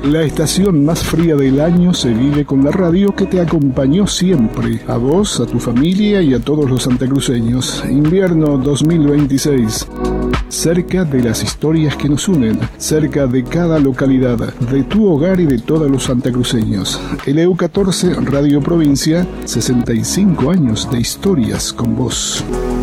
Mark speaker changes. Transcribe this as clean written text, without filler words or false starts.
Speaker 1: La estación más fría del año se vive con la radio que te acompañó siempre, a vos, a tu familia y a todos los santacruceños. Invierno 2026. Cerca de las historias que nos unen, cerca de cada localidad, de tu hogar y de todos los santacruceños. LU 14 Radio Provincia, 65 años de historias con vos.